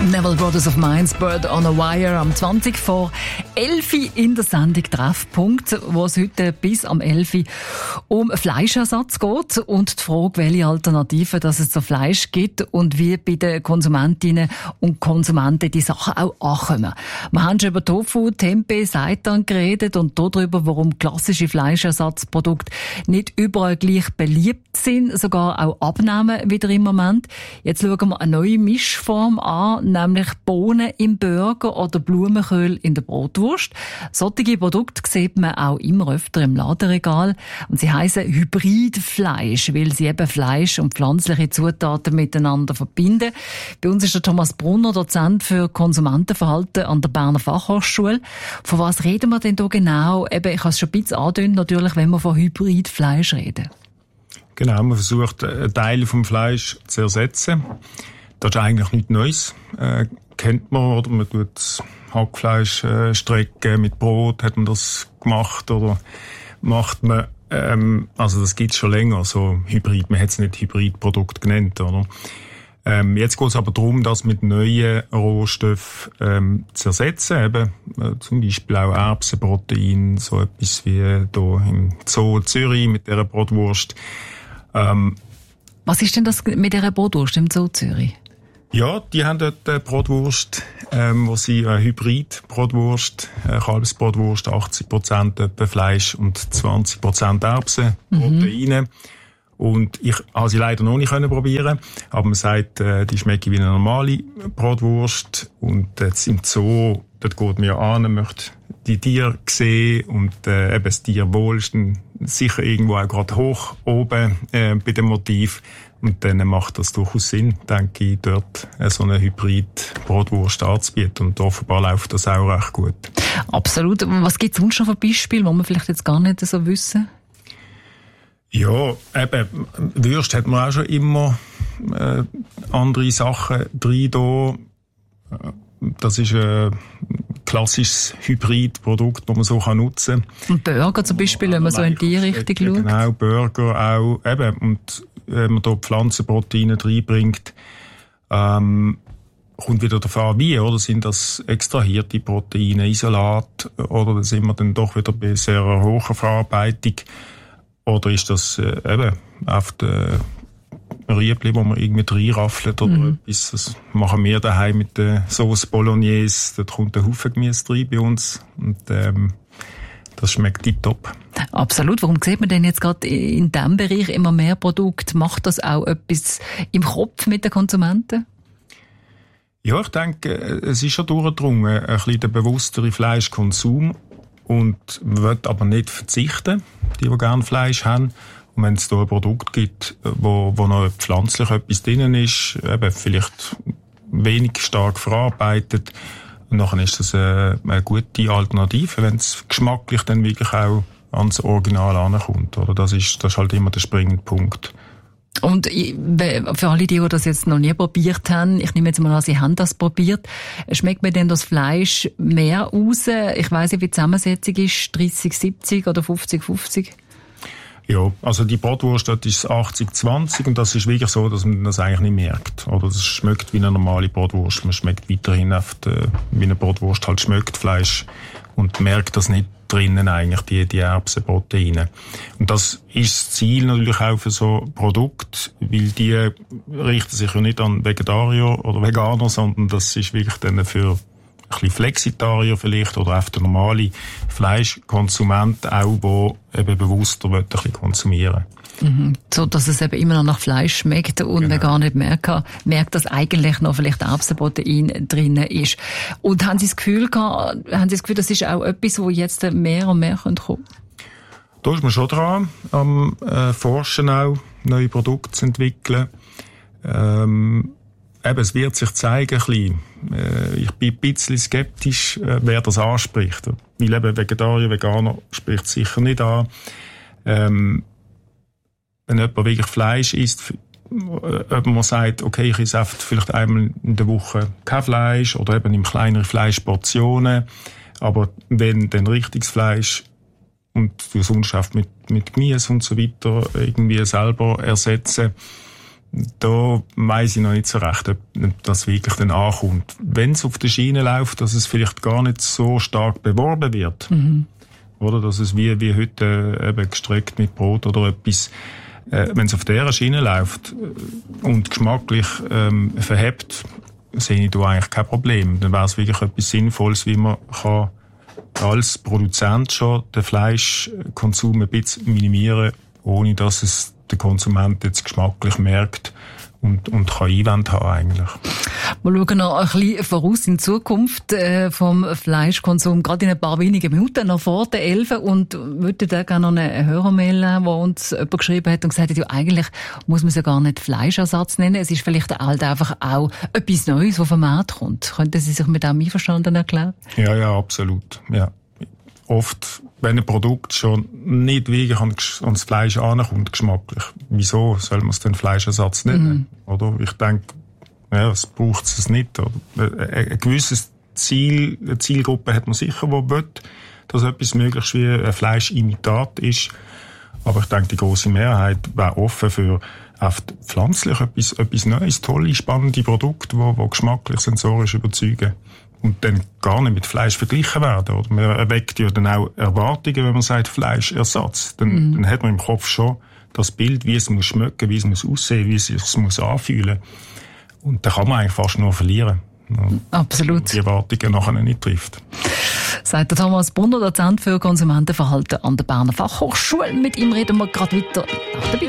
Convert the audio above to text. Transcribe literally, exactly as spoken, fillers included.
Neville Brothers of Mainz, Bird on a Wire, am zwanzig vor elf in der Sendung Treffpunkt, wo es heute bis am elf um Fleischersatz geht und die Frage, welche Alternativen dass es zu Fleisch gibt und wie bei den Konsumentinnen und Konsumenten die Sachen auch ankommen. Wir haben schon über Tofu, Tempeh, Seitan geredet und darüber, warum klassische Fleischersatzprodukte nicht überall gleich beliebt sind, sogar auch abnehmen wieder im Moment. Jetzt schauen wir eine neue Mischform an, nämlich Bohnen im Burger oder Blumenkohl in der Brotwurst. Solche Produkte sieht man auch immer öfter im Ladenregal. Und sie heissen Hybridfleisch, weil sie eben Fleisch und pflanzliche Zutaten miteinander verbinden. Bei uns ist der Thomas Brunner, Dozent für Konsumentenverhalten an der Berner Fachhochschule. Von was reden wir denn da genau? Eben, ich habe es schon ein bisschen angedeutet, natürlich, wenn wir von Hybridfleisch reden. Genau, man versucht, einen Teil vom Fleisch zu ersetzen. Das ist eigentlich nichts Neues. Äh, kennt man, oder? Man tut Hackfleisch äh, strecken mit Brot, hat man das gemacht, oder macht man, ähm, also das gibt's schon länger, so Hybrid, man hat es nicht Hybridprodukt genannt, oder? Ähm, jetzt geht es aber darum, das mit neuen Rohstoffen ähm, zu ersetzen, eben äh, zum Beispiel auch Erbsenprotein, so etwas wie hier im Zoo Zürich mit dieser Brotwurst. Ähm, Was ist denn das mit dieser Brotwurst im Zoo Zürich? Ja, die haben dort eine Brotwurst, ähm, wo sie eine Hybrid-Brotwurst, eine Kalbsbrotwurst, achtzig Prozent etwa Fleisch und zwanzig Prozent Erbsenproteine. Mhm. Und ich habe sie leider noch nicht probieren, aber man sagt, äh, die schmecken wie eine normale Brotwurst. Und jetzt im Zoo, dort geht man ja an, man möchte die Tiere sehen und äh, eben das Tierwohl ist dann sicher irgendwo auch gerade hoch oben äh, bei dem Motiv. Und dann macht das durchaus Sinn, denke ich, dort so eine Hybrid-Brotwurst anzubieten. Und offenbar läuft das auch recht gut. Absolut. Was gibt es sonst noch für Beispiele, die wir vielleicht jetzt gar nicht so wissen? Ja, eben, Würste hat man auch schon immer äh, andere Sachen drin da. Das ist ein klassisches Hybridprodukt, das man so nutzen kann. Und Burger zum Beispiel, wenn man so in die Richtung schaut? Genau, Burger auch. Eben, und wenn man da Pflanzenproteine reinbringt, ähm, kommt wieder davon an, wie, oder? Sind das extrahierte Proteine, Isolat, oder sind wir dann doch wieder bei sehr hoher Verarbeitung? Oder ist das äh, eben auf der Riebli, wo man irgendwie reinraffelt oder mhm. etwas? Das machen wir daheim mit der Sauce Bolognese. Dort kommt ein Haufen Gemüse rein bei uns. Und ähm, das schmeckt tipptopp. Absolut. Warum sieht man denn jetzt gerade in diesem Bereich immer mehr Produkte? Macht das auch etwas im Kopf mit den Konsumenten? Ja, ich denke, es ist schon durchgedrungen, ein bisschen der bewusstere Fleischkonsum. Und man will aber nicht verzichten, die, die gerne Fleisch haben. Und wenn es da ein Produkt gibt, wo, wo noch pflanzlich etwas drin ist, eben vielleicht wenig stark verarbeitet, und nachher ist das eine, eine gute Alternative, wenn es geschmacklich dann wirklich auch ans Original ankommt. Oder? Das ist, das ist halt immer der springende Punkt. Und für alle, die, die das jetzt noch nie probiert haben, ich nehme jetzt mal an, Sie haben das probiert, schmeckt mir denn das Fleisch mehr raus? Ich weiss nicht, wie die Zusammensetzung ist, dreißig siebzig oder fünfzig fünfzig? Ja, also die Brotwurst, das ist achtzig zwanzig und das ist wirklich so, dass man das eigentlich nicht merkt. Oder das schmeckt wie eine normale Brotwurst. Man schmeckt weiterhin auf die, wie eine Brotwurst halt schmeckt, Fleisch, und merkt das nicht drinnen eigentlich, die, die Erbsenproteine. Und das ist das Ziel natürlich auch für so Produkte, weil die richten sich ja nicht an Vegetarier oder Veganer, sondern das ist wirklich dann für ein bisschen Flexitarier vielleicht oder auch der normale Fleischkonsument auch, der eben bewusster will, ein bisschen konsumieren. Mhm. So, dass es eben immer noch nach Fleisch schmeckt und genau. Man gar nicht merkt, merkt, dass eigentlich noch vielleicht Erbsenprotein drin ist. Und haben Sie das Gefühl gehabt, haben Sie das Gefühl, das ist auch etwas, wo jetzt mehr und mehr kommen könnte? Da ist man schon dran, am äh, Forschen auch, neue Produkte zu entwickeln. Ähm, eben, es wird sich zeigen, ein bisschen. Äh, ich bin ein bisschen skeptisch, äh, wer das anspricht. Weil eben Vegetarier, Veganer spricht sicher nicht an. Ähm, wenn jemand wirklich Fleisch isst, ob man sagt, okay, ich esse vielleicht einmal in der Woche kein Fleisch oder eben in kleineren Fleischportionen, aber wenn dann richtiges Fleisch und du sonst mit, mit Gemüse und so weiter irgendwie selber ersetzen, Da weiss ich noch nicht so recht, ob das wirklich dann ankommt. Wenn es auf der Schiene läuft, dass es vielleicht gar nicht so stark beworben wird. Mhm. Oder, dass es wie, wie heute äh, eben gestreckt mit Brot oder etwas, äh, wenn es auf dieser Schiene läuft und geschmacklich ähm, verhebt, sehe ich da eigentlich kein Problem. Dann wäre es wirklich etwas Sinnvolles, wie man kann als Produzent schon den Fleischkonsum ein bisschen minimieren, ohne dass es der Konsument jetzt geschmacklich merkt und, und kann Einwände haben eigentlich. Wir schauen noch ein bisschen voraus in die Zukunft äh, vom Fleischkonsum, gerade in ein paar wenigen Minuten, noch vor der elf. Und würde da gerne noch eine Hörermail, wo uns jemand geschrieben hat und gesagt hat, ja, eigentlich muss man es ja gar nicht Fleischersatz nennen. Es ist vielleicht halt einfach auch etwas Neues, was vom Markt kommt. Könnten Sie sich mit dem einverstanden erklären? Ja, ja, absolut. Ja. Oft, wenn ein Produkt schon nicht wirklich ans Fleisch ankommt, geschmacklich, wieso soll man es denn Fleischersatz nennen? Mhm. Oder? Ich denke, ja, es braucht es nicht. Oder? Ein gewisses Ziel, eine Zielgruppe hat man sicher, die will, dass etwas möglichst wie ein Fleischimitat ist. Aber ich denke, die grosse Mehrheit wäre offen für oft pflanzlich etwas, etwas Neues, tolle, spannende Produkte, die, die geschmacklich, sensorisch überzeugen. Und dann gar nicht mit Fleisch verglichen werden. Oder? Man erweckt ja dann auch Erwartungen, wenn man sagt Fleischersatz. Dann, mm. dann hat man im Kopf schon das Bild, wie es muss schmecken, wie es muss aussehen, wie es sich muss anfühlen. Und da kann man eigentlich fast nur verlieren. Absolut. Und die Erwartungen nachher nicht trifft. Sagt der Thomas Brunner, Dozent für Konsumentenverhalten an der Berner Fachhochschule. Mit ihm reden wir gerade weiter nach der